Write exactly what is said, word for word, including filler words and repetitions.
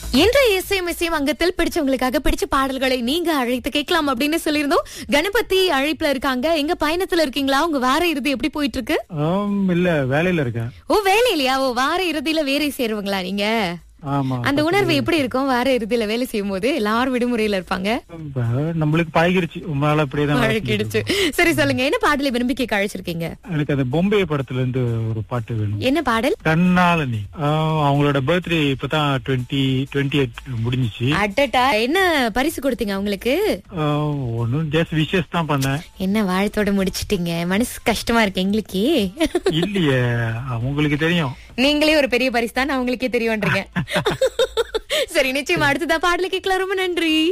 இன்றைய இசையும் அங்கத்தில் பிடிச்சவங்களுக்காக பிடிச்ச பாடல்களை நீங்க அழைத்து கேட்கலாம் அப்படின்னு சொல்லியிருந்தோம். கணபதி அழைப்புல இருக்காங்க. எங்க பயணத்துல இருக்கீங்களா? உங்க வார இறுதி எப்படி போயிட்டு இருக்கு? ஆம், இல்ல வேலையில இருக்கேன். ஓ வேலையிலயா? ஓ வார இறுதியில வேலை சேருவங்களா நீங்க? ஆமா. அந்த உணர்வு எப்படி இருக்கும் வார இறுதியில வேலை செய்யும் போது? எல்லாரும் விடுமுறையில இருப்பாங்க. இப்ப நம்மளுக்கு பழகிருச்சு, உங்களால அப்படியேதான் பழகிடுச்சு. சரி சொல்லுங்க, என்ன பாடலை விரும்பி கேட்க அழைச்சிருக்கீங்க? எனக்கு அந்த பொம்பே படத்துல இருந்து ஒரு பாட்டு வேணும். என்ன பாடல்? கண்ணாலனி. ஆஹ், அவங்களோட பர்த்டே இப்பதான் டுவெண்ட்டி டுவெண்ட்டி எயிட் முடிஞ்சிச்சு. அட்டட்டா, என்ன பரிசு கொடுத்தீங்க அவங்களுக்கு? ஆஹ், ஒன்னும் ஜஸ்ட் விஷஸ் தான் பண்ணேன். என்ன வாழ்த்தோட முடிச்சிட்டீங்க? மனசு கஷ்டமா இருக்கு எங்களுக்கு. இல்லையே, அவங்களுக்கு தெரியும். நீங்களே ஒரு பெரிய பரிசு தான் அவங்களுக்கே தெரியும்ன்றீங்க. சரி, நிச்சயமா அடுத்ததா பாடலை கேட்கலாம். ரொம்ப நன்றி.